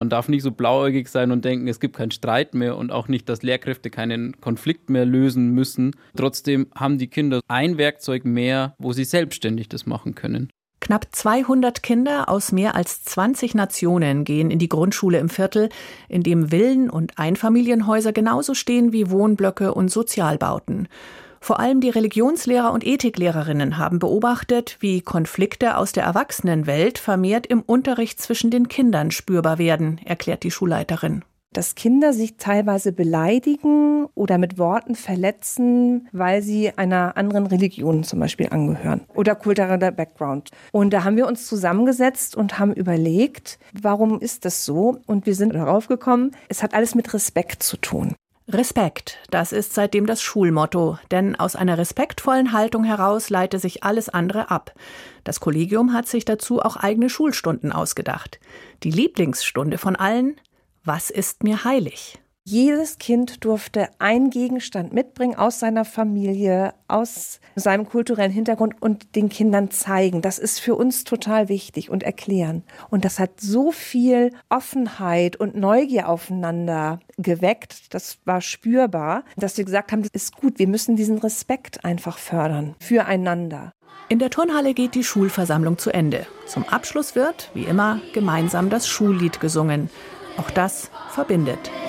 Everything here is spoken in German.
Man darf nicht so blauäugig sein und denken, es gibt keinen Streit mehr und auch nicht, dass Lehrkräfte keinen Konflikt mehr lösen müssen. Trotzdem haben die Kinder ein Werkzeug mehr, wo sie selbstständig das machen können. Knapp 200 Kinder aus mehr als 20 Nationen gehen in die Grundschule im Viertel, in dem Villen- und Einfamilienhäuser genauso stehen wie Wohnblöcke und Sozialbauten. Vor allem die Religionslehrer und Ethiklehrerinnen haben beobachtet, wie Konflikte aus der Erwachsenenwelt vermehrt im Unterricht zwischen den Kindern spürbar werden, erklärt die Schulleiterin. Dass Kinder sich teilweise beleidigen oder mit Worten verletzen, weil sie einer anderen Religion zum Beispiel angehören oder kultureller Background. Und da haben wir uns zusammengesetzt und haben überlegt, warum ist das so? Und wir sind darauf gekommen, es hat alles mit Respekt zu tun. Respekt, das ist seitdem das Schulmotto, denn aus einer respektvollen Haltung heraus leite sich alles andere ab. Das Kollegium hat sich dazu auch eigene Schulstunden ausgedacht. Die Lieblingsstunde von allen: Was ist mir heilig? Jedes Kind durfte einen Gegenstand mitbringen aus seiner Familie, aus seinem kulturellen Hintergrund und den Kindern zeigen. Das ist für uns total wichtig und erklären. Und das hat so viel Offenheit und Neugier aufeinander geweckt. Das war spürbar, dass wir gesagt haben, das ist gut. Wir müssen diesen Respekt einfach fördern füreinander. In der Turnhalle geht die Schulversammlung zu Ende. Zum Abschluss wird, wie immer, gemeinsam das Schullied gesungen. Auch das verbindet.